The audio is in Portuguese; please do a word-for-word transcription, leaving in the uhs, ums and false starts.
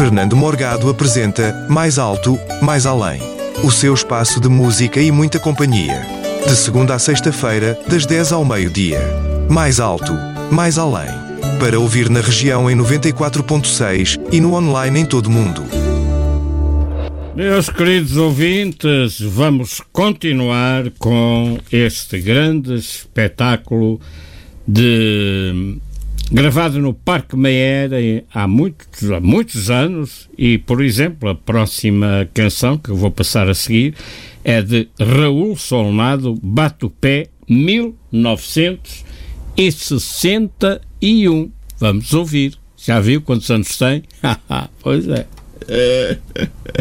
Fernando Morgado apresenta Mais Alto, Mais Além. O seu espaço de música e muita companhia. De segunda a sexta-feira, das dez ao meio-dia. Mais Alto, Mais Além. Para ouvir na região em noventa e quatro ponto seis e no online em todo o mundo. Meus queridos ouvintes, vamos continuar com este grande espetáculo de... gravado no Parque Mayer há muitos, há muitos anos e, por exemplo, a próxima canção que eu vou passar a seguir é de Raul Solnado, Bate o Pé, mil novecentos e sessenta e um. Vamos ouvir. Já viu quantos anos tem? Pois é.